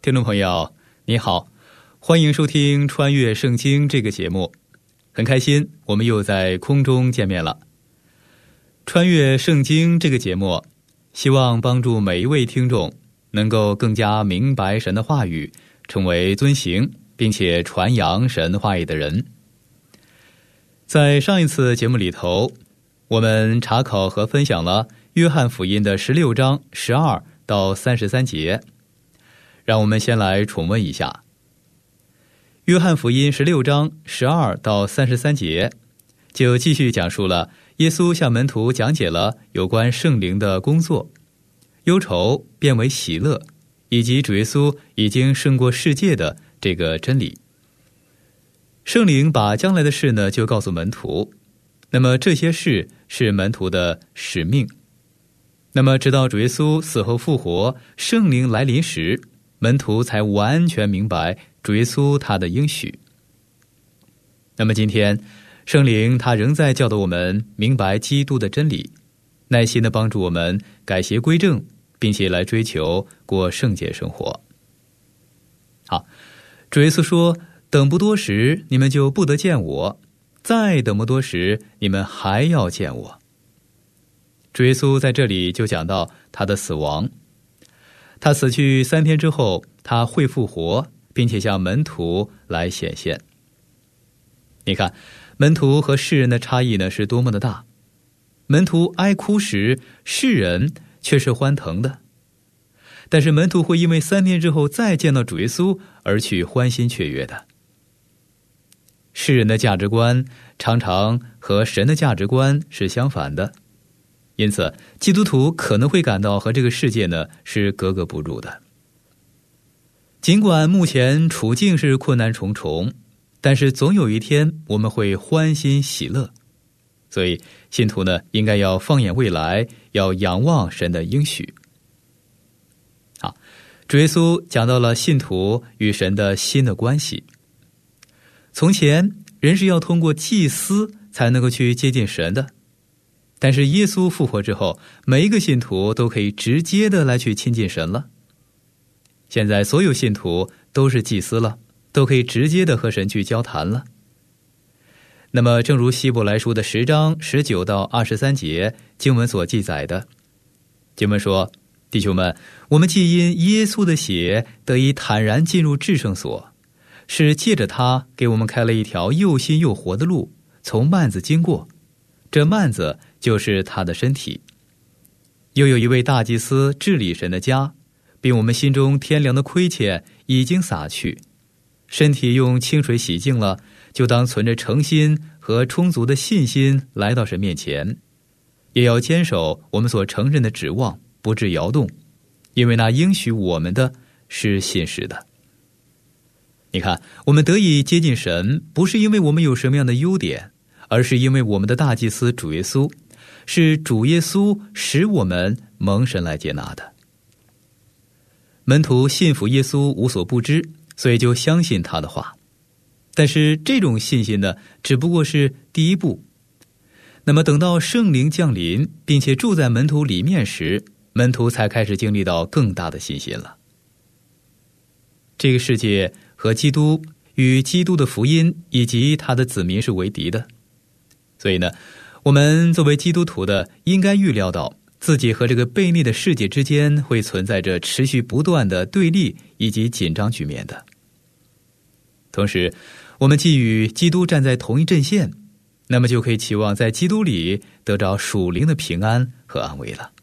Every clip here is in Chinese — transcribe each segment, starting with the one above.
听众朋友你好，欢迎收听穿越圣经这个节目，很开心我们又在空中见面了。穿越圣经这个节目希望帮助每一位听众能够更加明白神的话语，成为遵行并且传扬神话语的人。在上一次节目里头，我们查考和分享了约翰福音的16章12到33节，让我们先来重温一下。约翰福音16章12到33节就继续讲述了耶稣向门徒讲解了有关圣灵的工作，忧愁变为喜乐，以及主耶稣已经胜过世界的这个真理。圣灵把将来的事呢就告诉门徒，那么这些事是门徒的使命。那么直到主耶稣死后复活，圣灵来临时，门徒才完全明白主耶稣他的应许。那么今天圣灵他仍在教导我们明白基督的真理，耐心地帮助我们改邪归正，并且来追求过圣洁生活。好，主耶稣说，等不多时你们就不得见我，再等不多时你们还要见我。主耶稣在这里就讲到他的死亡，他死去3天之后，他会复活，并且向门徒来显现。你看门徒和世人的差异呢是多么的大，门徒哀哭时，世人却是欢腾的，但是门徒会因为3天之后再见到主耶稣而去欢欣雀跃的。世人的价值观常常和神的价值观是相反的，因此基督徒可能会感到和这个世界呢是格格不入的。尽管目前处境是困难重重，但是总有一天我们会欢欣喜乐。所以信徒呢应该要放眼未来，要仰望神的应许。好，主耶稣讲到了信徒与神的新的关系。从前人是要通过祭司才能够去接近神的，但是耶稣复活之后，每一个信徒都可以直接的来去亲近神了。现在所有信徒都是祭司了，都可以直接的和神去交谈了。那么正如希伯来书的10章19到23节经文所记载的，经文说，弟兄们，我们既因耶稣的血得以坦然进入至圣所，是借着他给我们开了一条又新又活的路，从幔子经过，这幔子就是他的身体。又有一位大祭司治理神的家，并我们心中天良的亏欠已经洒去，身体用清水洗净了，就当存着诚心和充足的信心来到神面前，也要坚守我们所承认的指望，不致摇动，因为那应许我们的是信实的。你看，我们得以接近神，不是因为我们有什么样的优点，而是因为我们的大祭司主耶稣，是主耶稣使我们蒙神来接纳的。门徒信服耶稣无所不知，所以就相信他的话。但是这种信心呢，只不过是第一步。那么等到圣灵降临，并且住在门徒里面时，门徒才开始经历到更大的信心了。这个世界和基督与基督的福音以及他的子民是为敌的，所以呢，我们作为基督徒的应该预料到自己和这个悖逆的世界之间会存在着持续不断的对立以及紧张局面的。同时我们既与基督站在同一阵线，那么就可以期望在基督里得着属灵的平安和安慰了。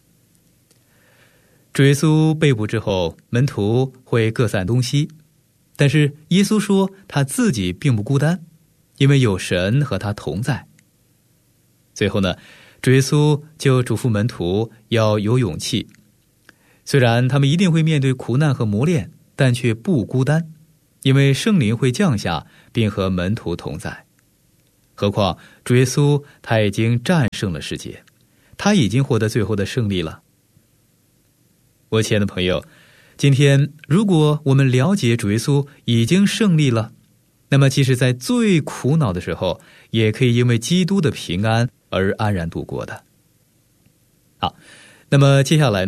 主耶稣被捕之后，门徒会各散东西，但是耶稣说他自己并不孤单，因为有神和他同在。最后呢，主耶稣就嘱咐门徒要有勇气，虽然他们一定会面对苦难和磨练，但却不孤单，因为圣灵会降下并和门徒同在。何况主耶稣他已经战胜了世界，他已经获得最后的胜利了。我亲爱的朋友，今天如果我们了解主耶稣已经胜利了，那么即使在最苦恼的时候，也可以因为基督的平安而安然度过的。好，那么接下来呢，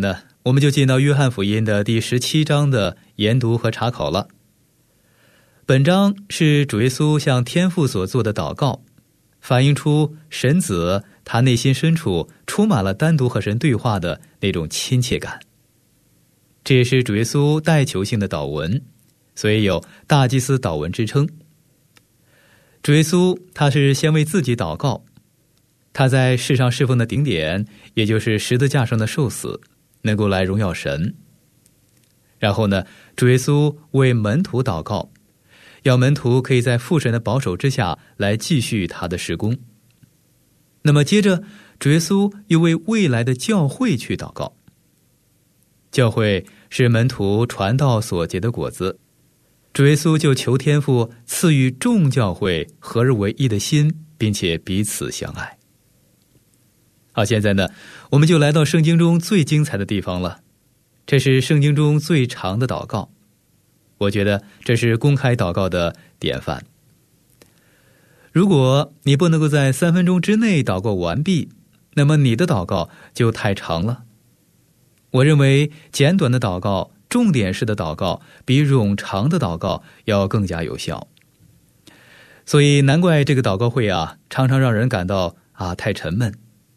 我们就进到约翰福音的第17章的研读和查考了。本章是主耶稣向天父所做的祷告，反映出神子他内心深处充满了单独和神对话的那种亲切感。这也是主耶稣代求性的祷文，所以有大祭司祷文之称。主耶稣他是先为自己祷告，他在世上侍奉的顶点，也就是十字架上的受死，能够来荣耀神。然后呢，主耶稣为门徒祷告，要门徒可以在父神的保守之下来继续他的事工。那么接着主耶稣又为未来的教会去祷告。教会是门徒传道所结的果子，主耶稣就求天父赐予众教会合而为一的心，并且彼此相爱。好，现在呢，我们就来到圣经中最精彩的地方了。这是圣经中最长的祷告，我觉得这是公开祷告的典范。如果你不能够在3分钟之内祷告完毕，那么你的祷告就太长了。我认为简短的祷告，重点式的祷告，比冗长的祷告要更加有效。所以难怪这个祷告会常常让人感到太沉闷。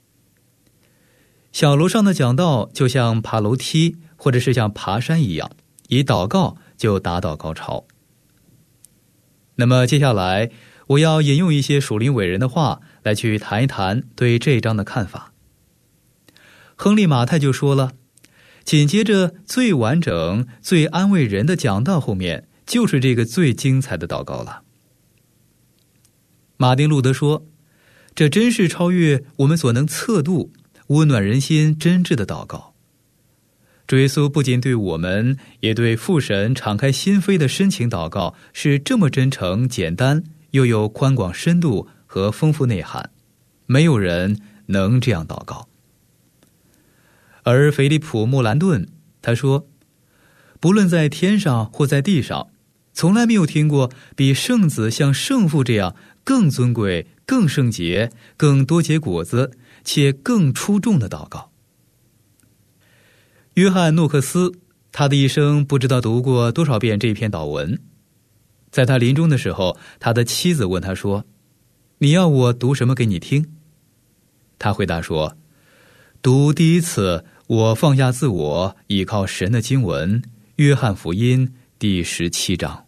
小楼上的讲道就像爬楼梯，或者是像爬山一样，以祷告就达到高潮。那么接下来我要引用一些属灵伟人的话来去谈一谈对这一章的看法。亨利·马太就说了，紧接着最完整最安慰人的讲道后面就是这个最精彩的祷告了。马丁·路德说，这真是超越我们所能测度，温暖人心真挚的祷告。主耶稣不仅对我们，也对父神敞开心扉的深情祷告，是这么真诚简单，又有宽广深度和丰富内涵，没有人能这样祷告。而腓利普·莫兰顿他说，不论在天上或在地上，从来没有听过比圣子像圣父这样更尊贵、更圣洁、更多结果子且更出众的祷告。约翰·诺克斯他的一生不知道读过多少遍这篇祷文。在他临终的时候，他的妻子问他说，你要我读什么给你听？他回答说，读第一次我放下自我倚靠神的经文，约翰福音第17章。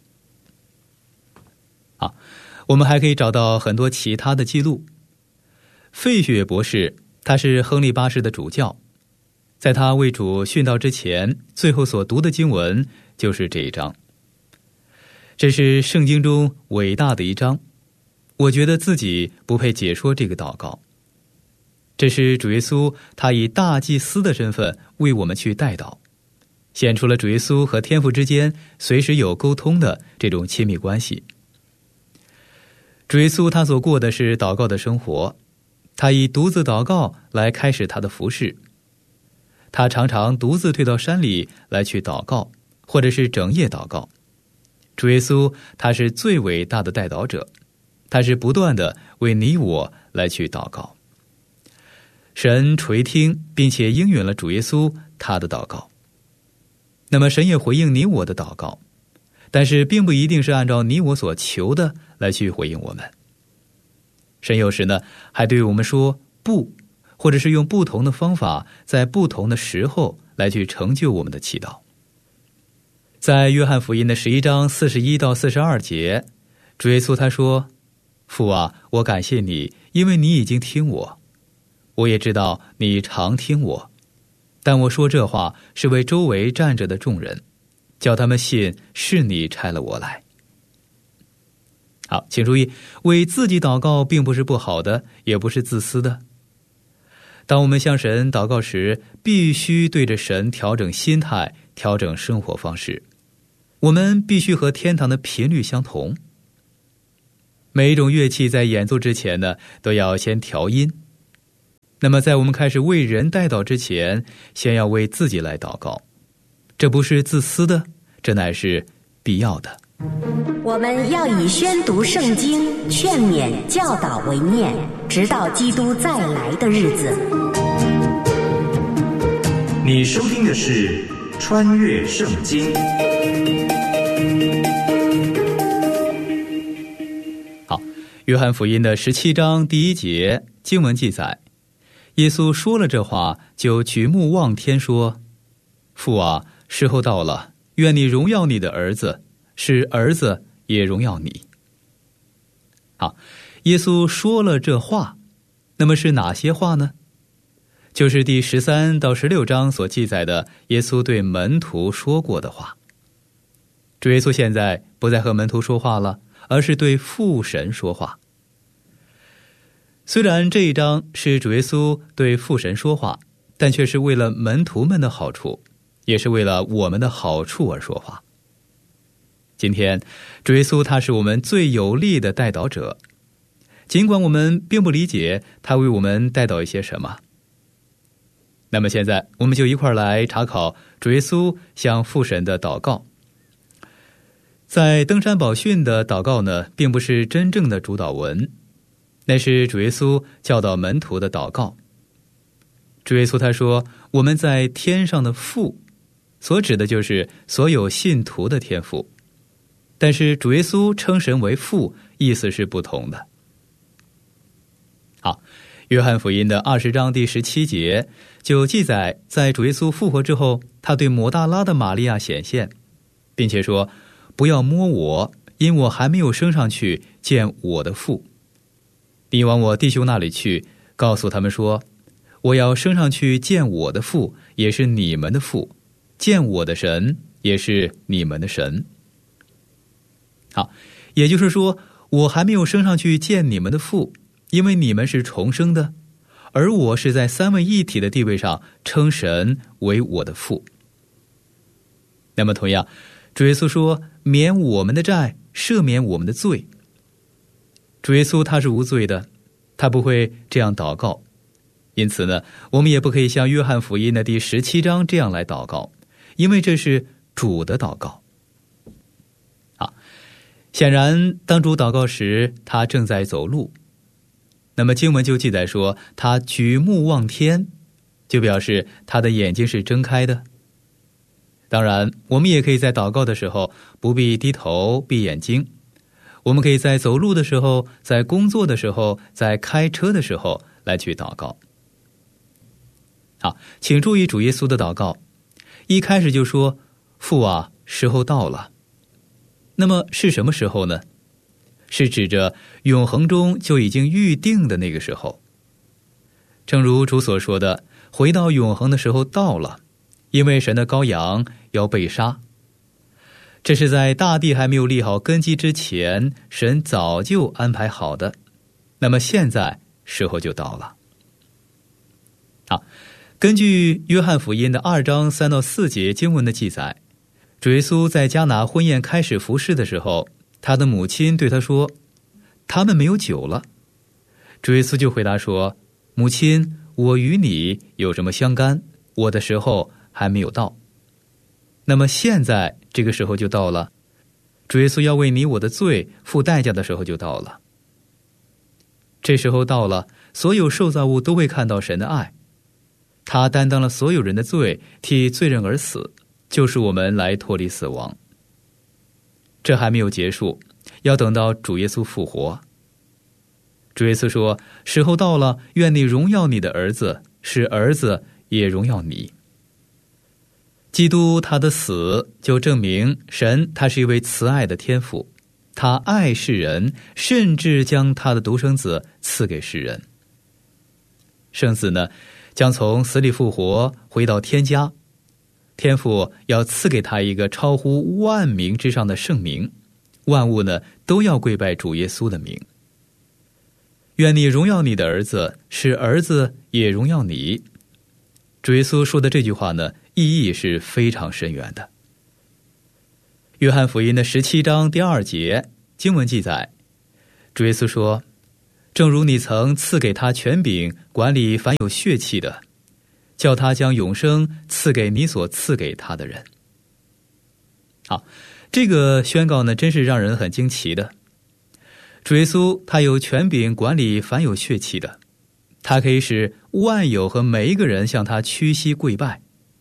好，我们还可以找到很多其他的记录。费雪博士他是亨利8世的主教，在他为主殉道之前，最后所读的经文就是这一章。这是圣经中伟大的一章，我觉得自己不配解说这个祷告。这是主耶稣他以大祭司的身份为我们去代祷，显出了主耶稣和天父之间随时有沟通的这种亲密关系。主耶稣他所过的是祷告的生活，他以独自祷告来开始他的服事。他常常独自退到山里来去祷告，或者是整夜祷告。主耶稣他是最伟大的代祷者，他是不断的为你我来去祷告。神垂听并且应允了主耶稣他的祷告，那么神也回应你我的祷告，但是并不一定是按照你我所求的来去回应我们。神有时呢还对我们说不，或者是用不同的方法在不同的时候来去成就我们的祈祷。在约翰福音的11章41到42节，主耶稣他说，父啊，我感谢你，因为你已经听我，我也知道你常听我，但我说这话是为周围站着的众人，叫他们信是你差了我来。好，请注意，为自己祷告并不是不好的，也不是自私的。当我们向神祷告时，必须对着神调整心态，调整生活方式。我们必须和天堂的频率相同。每一种乐器在演奏之前呢，都要先调音。那么在我们开始为人代祷之前，先要为自己来祷告。这不是自私的，这乃是必要的。 我们要以宣读圣经、劝勉、教导为念，直到基督再来的日子。 你收听的是《穿越圣经》。 好，约翰福音的17章第1节经文记载，耶稣说了这话，就举目望天说：父啊，时候到了，愿你荣耀你的儿子，使儿子也荣耀你。好，耶稣说了这话，那么是哪些话呢？就是第13到16章所记载的耶稣对门徒说过的话。主耶稣现在不再和门徒说话了，而是对父神说话。虽然这一章是主耶稣对父神说话，但却是为了门徒们的好处，也是为了我们的好处而说话。今天主耶稣他是我们最有力的代祷者，尽管我们并不理解他为我们代祷一些什么。那么现在我们就一块来查考主耶稣向父神的祷告。在登山宝训的祷告呢，并不是真正的主祷文，那是主耶稣教导门徒的祷告。主耶稣他说，我们在天上的父，所指的就是所有信徒的天父。但是主耶稣称神为父，意思是不同的。好，约翰福音的20章第17节就记载，在主耶稣复活之后，他对抹大拉的玛利亚显现，并且说，不要摸我，因我还没有升上去见我的父。你往我弟兄那里去，告诉他们说，我要升上去见我的父，也是你们的父，见我的神，也是你们的神。好，也就是说，我还没有升上去见你们的父，因为你们是重生的，而我是在三位一体的地位上称神为我的父。那么同样，主耶稣说，免我们的债，赦免我们的罪。主耶稣他是无罪的，他不会这样祷告。因此呢，我们也不可以像约翰福音的第17章这样来祷告，因为这是主的祷告。好，显然当主祷告时，他正在走路。那么经文就记载说，他举目望天，就表示他的眼睛是睁开的。当然，我们也可以在祷告的时候不必低头闭眼睛，我们可以在走路的时候，在工作的时候，在开车的时候来去祷告。好，请注意主耶稣的祷告，一开始就说，父啊，时候到了。那么是什么时候呢？是指着永恒中就已经预定的那个时候。正如主所说的，回到永恒的时候到了，因为神的羔羊要被杀。这是在大地还没有立好根基之前，神早就安排好的。那么现在时候就到了。好，根据约翰福音的2章3到4节经文的记载，主耶稣在迦拿婚宴开始服事的时候，他的母亲对他说，他们没有酒了。主耶稣就回答说，母亲，我与你有什么相干？我的时候还没有到。那么现在这个时候就到了，主耶稣要为你我的罪付代价的时候就到了。这时候到了，所有受造物都会看到神的爱，他担当了所有人的罪，替罪人而死，救赎我们来脱离死亡。这还没有结束，要等到主耶稣复活。主耶稣说，时候到了，愿你荣耀你的儿子，使儿子也荣耀你。基督他的死就证明神他是一位慈爱的天父，他爱世人，甚至将他的独生子赐给世人。圣子呢，将从死里复活，回到天家。天父要赐给他一个超乎万名之上的圣名，万物呢都要跪拜主耶稣的名。愿你荣耀你的儿子，使儿子也荣耀你。主耶稣说的这句话呢，意义是非常深远的。约翰福音的17章第2节经文记载，主耶稣说，正如你曾赐给他权柄管理凡有血气的，叫他将永生赐给你所赐给他的人。好，这个宣告呢，真是让人很惊奇的。主耶稣他有权柄管理凡有血气的，他可以使万有和每一个人向他屈膝跪拜，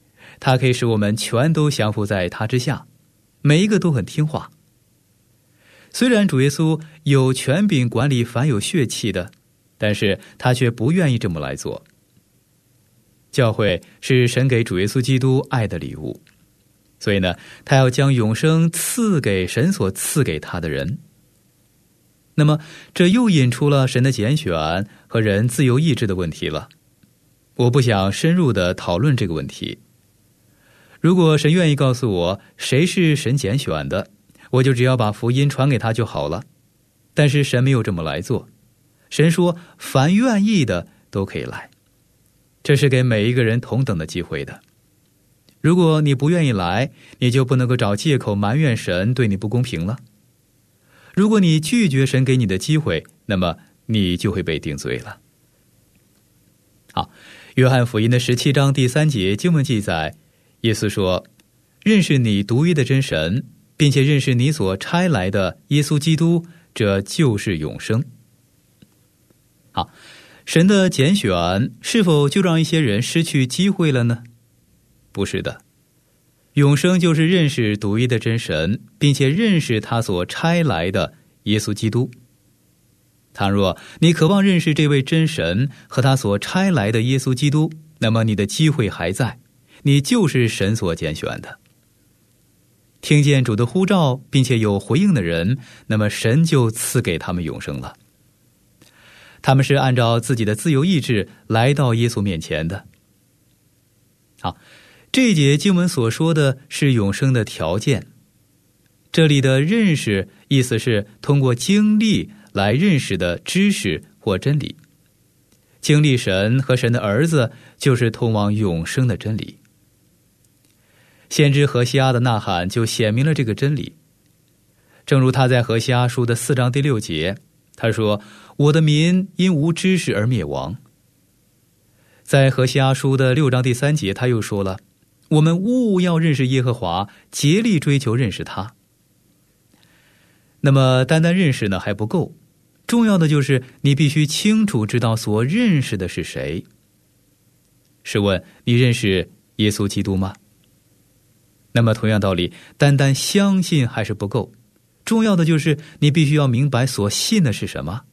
他可以使我们全都降服在他之下，每一个都很听话。虽然主耶稣有权柄管理凡有血气的，但是他却不愿意这么来做。教会是神给主耶稣基督爱的礼物，所以呢，他要将永生赐给神所赐给他的人。那么这又引出了神的拣选和人自由意志的问题了。我不想深入地讨论这个问题。如果神愿意告诉我谁是神拣选的，我就只要把福音传给他就好了。但是神没有这么来做，神说凡愿意的都可以来，这是给每一个人同等的机会的。如果你不愿意来，你就不能够找借口埋怨神对你不公平了。如果你拒绝神给你的机会，那么你就会被定罪了。好，约翰福音的17章第3节经文记载，耶稣说，认识你独一的真神，并且认识你所差来的耶稣基督，这就是永生。好，神的拣选是否就让一些人失去机会了呢？不是的，永生就是认识独一的真神，并且认识他所差来的耶稣基督。倘若你渴望认识这位真神和他所差来的耶稣基督，那么你的机会还在，你就是神所拣选的。听见主的呼召并且有回应的人，那么神就赐给他们永生了。他们是按照自己的自由意志来到耶稣面前的。好，这一节经文所说的是永生的条件。这里的认识意思是通过经历来认识的知识或真理。经历神和神的儿子就是通往永生的真理。先知何西阿的呐喊就显明了这个真理。正如他在何西阿书的4章第6节，他说，我的民因无知识而灭亡。在何西阿书的6章第3节，他又说了，我们务要认识耶和华，竭力追求认识他。那么单单认识呢还不够，重要的就是你必须清楚知道所认识的是谁。试问你认识耶稣基督吗？那么同样道理，单单相信还是不够，重要的就是你必须要明白所信的是什么。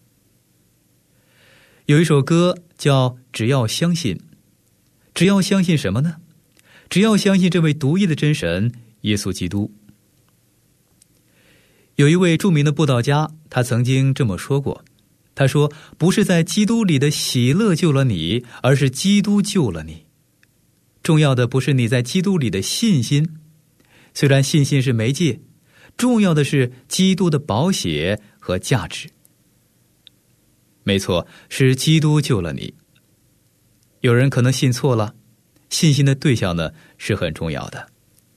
有一首歌叫只要相信。只要相信什么呢？只要相信这位独一的真神耶稣基督。有一位著名的布道家，他曾经这么说过，他说，不是在基督里的喜乐救了你，而是基督救了你。重要的不是你在基督里的信心，虽然信心是媒介，重要的是基督的宝血和价值。没错，是基督救了你。有人可能信错了，信心的对象呢是很重要的。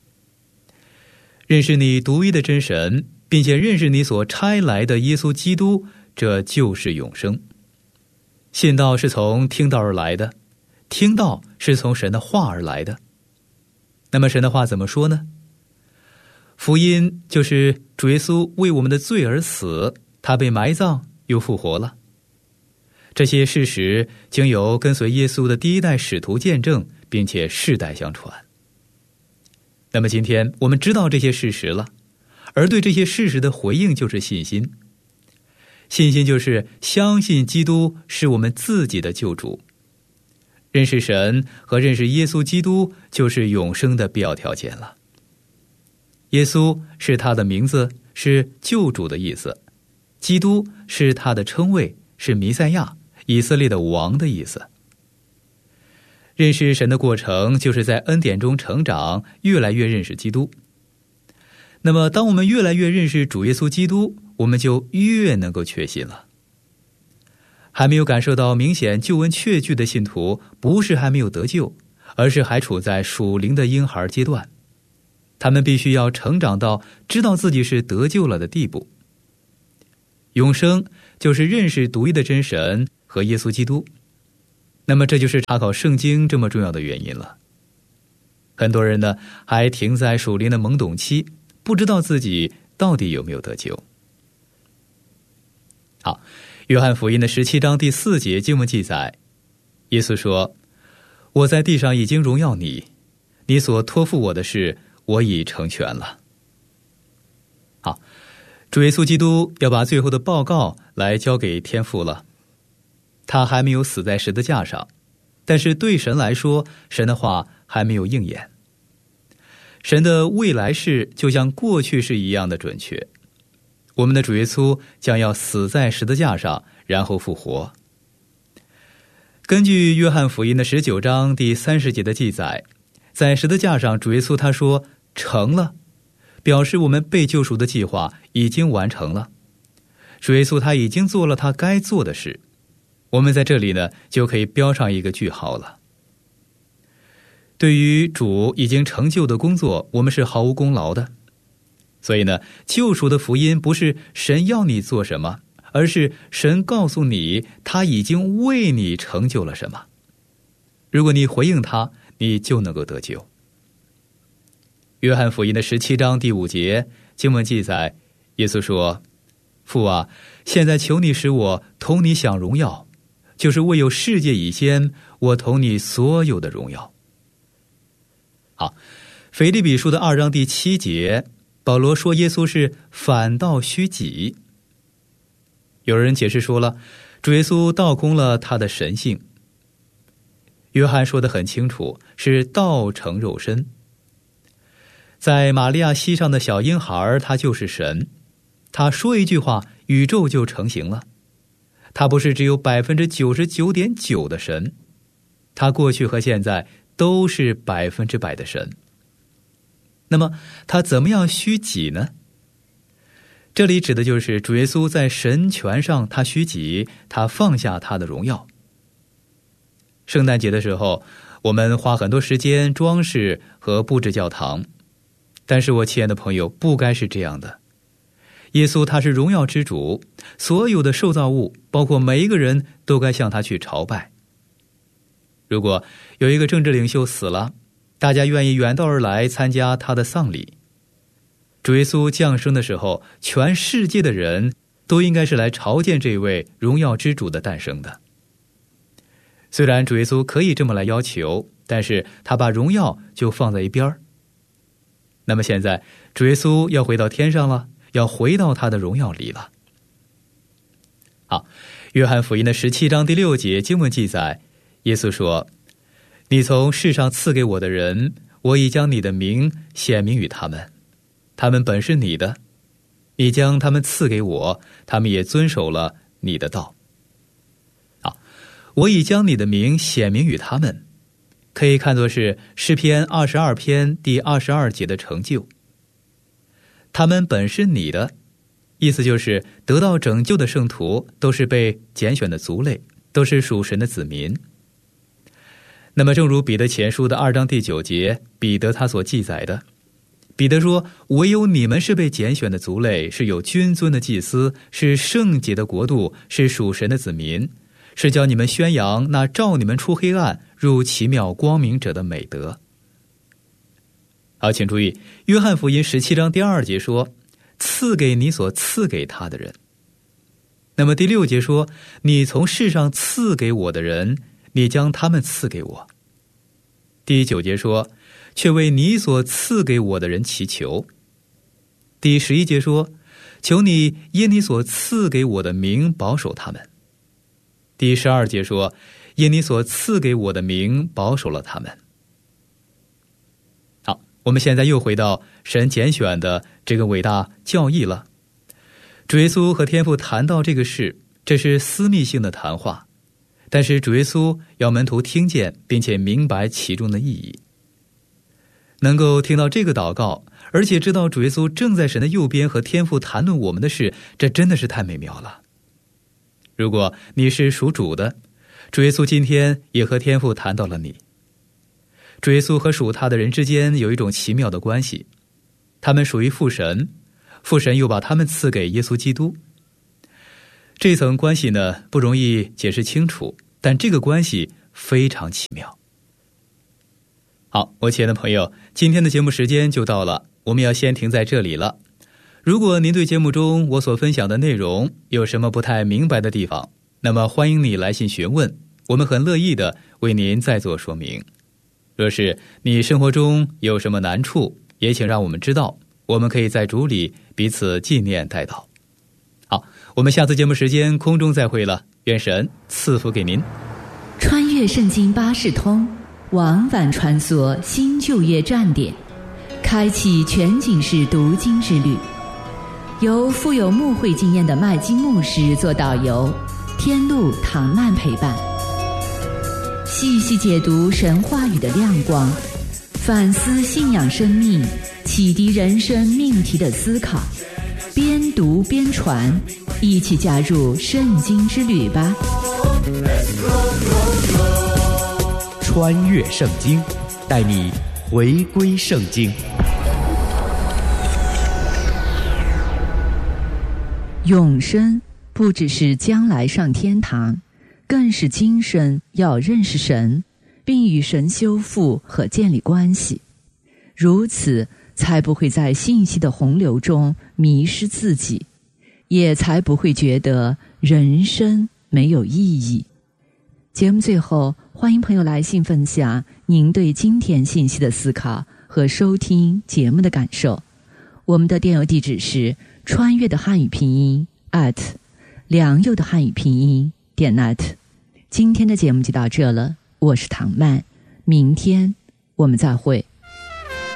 认识你独一的真神，并且认识你所差来的耶稣基督，这就是永生。信道是从听道而来的，听道是从神的话而来的。那么神的话怎么说呢？福音就是主耶稣为我们的罪而死，他被埋葬又复活了。这些事实经由跟随耶稣的第一代使徒见证，并且世代相传。那么今天我们知道这些事实了，而对这些事实的回应就是信心。信心就是相信基督是我们自己的救主。认识神和认识耶稣基督就是永生的必要条件了。耶稣是他的名字，是救主的意思。基督是他的称谓，是弥赛亚，以色列的王的意思。认识神的过程就是在恩典中成长，越来越认识基督。那么当我们越来越认识主耶稣基督，我们就越能够确信了。还没有感受到明显救恩确据的信徒，不是还没有得救，而是还处在属灵的婴孩阶段。他们必须要成长到知道自己是得救了的地步。永生就是认识独一的真神和耶稣基督。那么这就是查考圣经这么重要的原因了。很多人呢还停在属灵的懵懂期，不知道自己到底有没有得救。好，约翰福音的17章第4节经文记载，耶稣说，我在地上已经荣耀你， 你所托付我的事，我已成全了。好，主耶稣基督要把最后的报告来交给天父了。他还没有死在十字架上，但是对神来说，神的话还没有应验。神的未来事就像过去事一样的准确。我们的主耶稣将要死在十字架上，然后复活。根据约翰福音的19章第30节的记载，在十字架上，主耶稣他说成了，表示我们被救赎的计划已经完成了。主耶稣他已经做了他该做的事，我们在这里呢就可以标上一个句号了。对于主已经成就的工作，我们是毫无功劳的。所以呢，救赎的福音不是神要你做什么，而是神告诉你他已经为你成就了什么。如果你回应他，你就能够得救。约翰福音的17章第5节经文记载，耶稣说，父啊，现在求你使我同你享荣耀，就是未有世界以先，我同你所有的荣耀。好，腓立比书的2章第7节，保罗说耶稣是反倒虚己。有人解释说了，主耶稣倒空了他的神性。约翰说得很清楚，是道成肉身。在玛利亚膝上的小婴孩，他就是神。他说一句话，宇宙就成型了。他不是只有 99.9% 的神，他过去和现在都是100%的神。那么他怎么样虚己呢？这里指的就是主耶稣在神权上他虚己，他放下他的荣耀。圣诞节的时候，我们花很多时间装饰和布置教堂，但是我亲爱的朋友，不该是这样的。耶稣他是荣耀之主，所有的受造物，包括每一个人都该向他去朝拜。如果有一个政治领袖死了，大家愿意远道而来参加他的丧礼。主耶稣降生的时候，全世界的人都应该是来朝见这位荣耀之主的诞生的。虽然主耶稣可以这么来要求，但是他把荣耀就放在一边。那么现在主耶稣要回到天上了，要回到他的荣耀里了。好，约翰福音的17章第6节经文记载，耶稣说，你从世上赐给我的人，我已将你的名显明于他们，他们本是你的，你将他们赐给我，他们也遵守了你的道。好，我已将你的名显明于他们，可以看作是诗篇22篇第22节的成就。他们本是你的，意思就是得到拯救的圣徒都是被拣选的族类，都是属神的子民。那么正如彼得前书的2章第9节，彼得他所记载的，彼得说，唯有你们是被拣选的族类，是有君尊的祭司，是圣洁的国度，是属神的子民，是叫你们宣扬那召你们出黑暗入奇妙光明者的美德。好，请注意，约翰福音17章第2节说，赐给你所赐给他的人。那么第6节说，你从世上赐给我的人，你将他们赐给我。第9节说，却为你所赐给我的人祈求。第11节说，求你因你所赐给我的名保守他们。第12节说，因你所赐给我的名保守了他们。好，我们现在又回到神拣选的这个伟大教义了。主耶稣和天父谈到这个事，这是私密性的谈话，但是主耶稣要门徒听见并且明白其中的意义。能够听到这个祷告，而且知道主耶稣正在神的右边和天父谈论我们的事，这真的是太美妙了。如果你是属主的，主耶稣今天也和天父谈到了你。主耶稣和属他的人之间有一种奇妙的关系，他们属于父神，父神又把他们赐给耶稣基督。这层关系呢，不容易解释清楚，但这个关系非常奇妙。好，我亲爱的朋友，今天的节目时间就到了，我们要先停在这里了。如果您对节目中我所分享的内容有什么不太明白的地方，那么欢迎你来信询问，我们很乐意的为您再做说明。 若是你生活中有什么难处，也请让我们知道，我们可以在主里彼此纪念代祷。好，我们下次节目时间空中再会了，愿神赐福给您。 穿越圣经巴士通，往返穿梭新旧约站点，开启全景式读经之旅。由富有牧会经验的麦基牧师做导游，天路唐曼陪伴，细细解读神话语的亮光，反思信仰生命，启迪人生命题的思考，边读边传，一起加入圣经之旅吧。 穿越圣经，带你回归圣经。 永生不只是将来上天堂，更是今生要认识神，并与神修复和建立关系，如此才不会在信息的洪流中迷失自己，也才不会觉得人生没有意义。节目最后，欢迎朋友来信分享您对今天信息的思考和收听节目的感受。我们的电邮地址是穿越的汉语拼音良友的汉语拼音.net。 今天的节目就到这了，我是唐曼，明天我们再会。